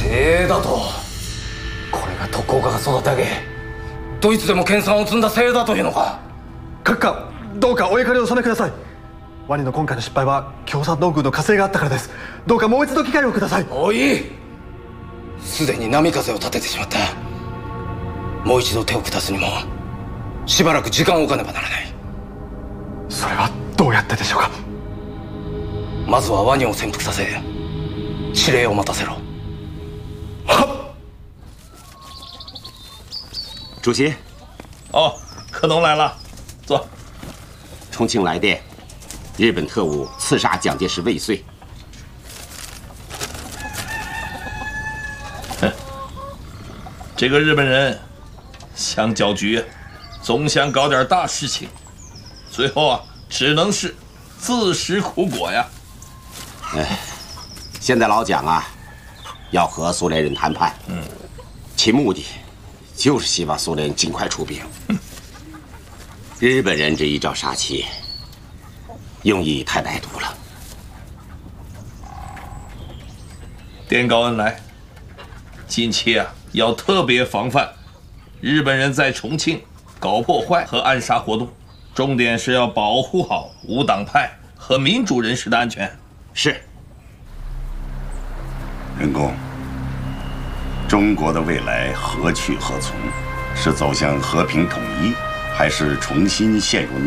せいだと。これが特攻家が育て上げ、ドイツでも研鑽を積んだせいだというのか。 閣下、どうかお怒りをお収めください。ワニの今回の失敗は共産党軍の加勢があったからです。どうかもう一度機会をください。 おい、すでに波風を立ててしまった。もう一度手を下すにもしばらく時間を置かねばならない。 それはどうやってでしょうか。 まずはワニを潜伏させ、指令を待たせろ。 はっ。 主席， 哦，柯东来了，坐。 重庆来电，日本特务刺杀蒋介石未遂。 这个日本人想搅局，总想搞点大事情，最后啊，只能是自食苦果呀。 哎，现在老蒋啊，要和苏联人谈判，其目的就是希望苏联尽快出兵。日本人这一招杀妻，用意太歹毒了。 电告恩来，近期啊，要特别防范日本人在重庆搞破坏和暗杀活动，重点是要保护好无党派和民主人士的安全。 是。 任公，中国的未来何去何从？是走向和平统一，还是重新陷入